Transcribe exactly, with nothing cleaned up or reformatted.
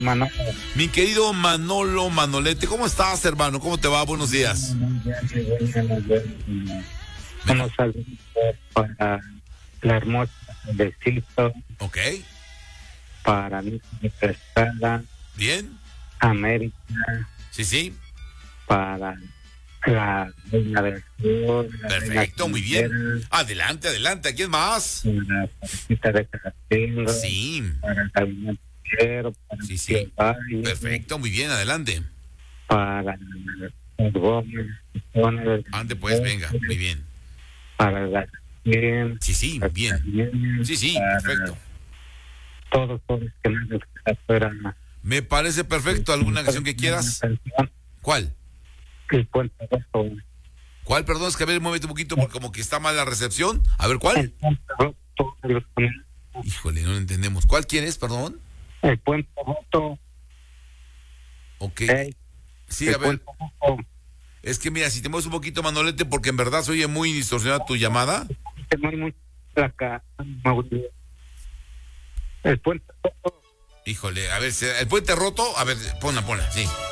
Manolo. Mi querido Manolo Manolete, ¿cómo estás, hermano? ¿Cómo te va? Buenos días. Unos saludos para la hermosa Besito. Ok. Para mi Estrada. Bien. América. Sí, sí. Para la Reina del Sur. Perfecto, muy bien. Adelante, adelante. ¿Quién más? Para Paquita de Castillo. Sí. Para el Gabinete Quiero, para Sí, sí. Valle, Perfecto, muy bien, adelante. para el Gómez. Ande pues, venga, muy bien. Para la bien. Sí, sí, bien. Sí, sí, perfecto. Todos, todos que no les fuera. Me parece perfecto. ¿Alguna canción que quieras? ¿Cuál? El Puente Roto. ¿Cuál? Perdón, es que a ver, muévete un poquito porque como que está mal la recepción. A ver, ¿cuál? El Puente Roto. Híjole, no lo entendemos. ¿Cuál quieres, perdón? El Puente Roto. Ok. Hey, Sí, el a ver. Puente Roto. Es que mira, si te mueves un poquito, Manolete, porque en verdad se oye muy distorsionada tu llamada. No hay mucha placa, Mauricio. El Puente Roto. Híjole, a ver, ¿el puente roto? A ver, ponla, ponla, sí.